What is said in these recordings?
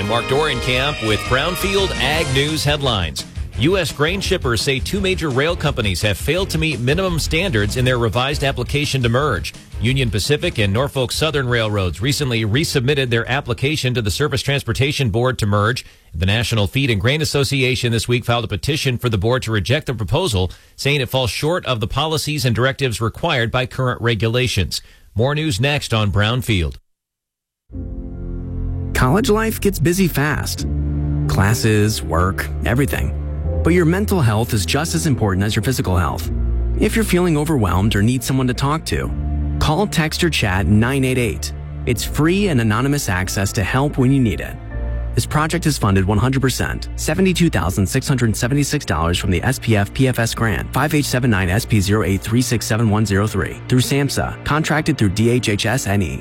I'm Mark Dorenkamp with Brownfield Ag News headlines. U.S. grain shippers say two major rail companies have failed to meet minimum standards in their revised application to merge. Union Pacific and Norfolk Southern Railroads recently resubmitted their application to the Surface Transportation Board to merge. The National Feed and Grain Association this week filed a petition for the board to reject the proposal, saying it falls short of the policies and directives required by current regulations. More news next on Brownfield. College life gets busy fast. Classes, work, everything. But your mental health is just as important as your physical health. If you're feeling overwhelmed or need someone to talk to, call, text, or chat 988. It's free and anonymous access to help when you need it. This project is funded 100%, $72,676 from the SPF PFS grant, 5879SP08367103, through SAMHSA, contracted through DHHS-NE.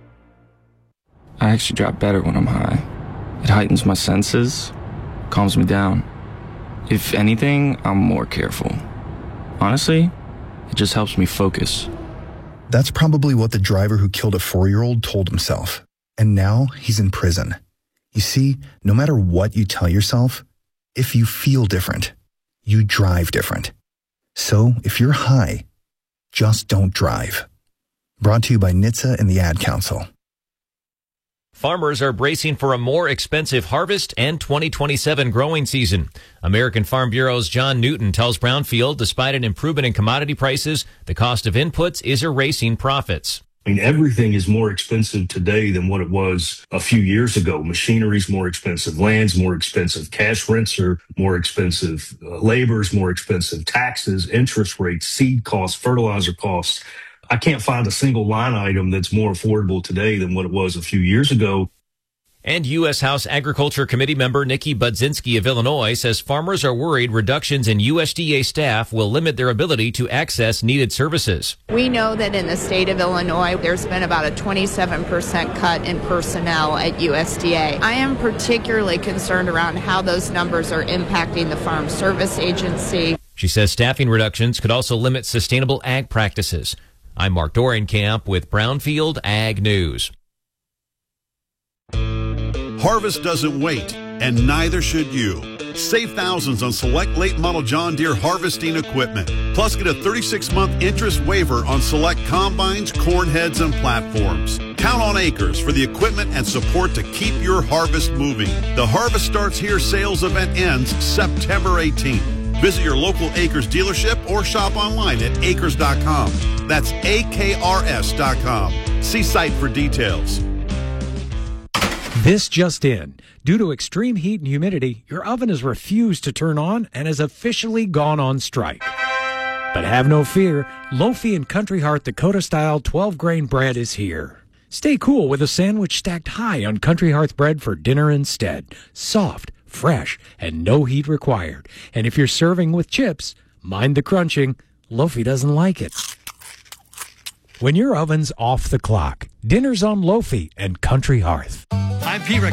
I actually drop better when I'm high. It heightens my senses, calms me down. If anything, I'm more careful. Honestly, it just helps me focus. That's probably what the driver who killed a 4-year-old told himself. And now he's in prison. You see, no matter what you tell yourself, if you feel different, you drive different. So if you're high, just don't drive. Brought to you by NHTSA and the Ad Council. Farmers are bracing for a more expensive harvest and 2027 growing season. American Farm Bureau's John Newton tells Brownfield, despite an improvement in commodity prices, the cost of inputs is erasing profits. I mean, everything is more expensive today than what it was a few years ago. Machinery's more expensive, land's more expensive, cash rents are more expensive, labor's more expensive, taxes, interest rates, seed costs, fertilizer costs. I can't find a single line item that's more affordable today than what it was a few years ago. And U.S. House Agriculture Committee member Nikki Budzinski of Illinois says farmers are worried reductions in USDA staff will limit their ability to access needed services. We know that in the state of Illinois, there's been about a 27% cut in personnel at USDA. I am particularly concerned around how those numbers are impacting the Farm Service Agency. She says staffing reductions could also limit sustainable ag practices. I'm Mark Dorenkamp with Brownfield Ag News. Harvest doesn't wait, and neither should you. Save thousands on select late model John Deere harvesting equipment. Plus, get a 36-month interest waiver on select combines, corn heads, and platforms. Count on Acres for the equipment and support to keep your harvest moving. The Harvest Starts Here sales event ends September 18th. Visit your local Acres dealership or shop online at acres.com. That's AKRS.com. See site for details. This just in. Due to extreme heat and humidity, your oven has refused to turn on and has officially gone on strike. But have no fear, Lofi and Country Heart Dakota-style 12-grain bread is here. Stay cool with a sandwich stacked high on Country Heart's bread for dinner instead. Soft, fresh, and no heat required. And if you're serving with chips, mind the crunching. Lofi doesn't like it. When your oven's off the clock, dinner's on Lofi and Country Hearth. I'm Pete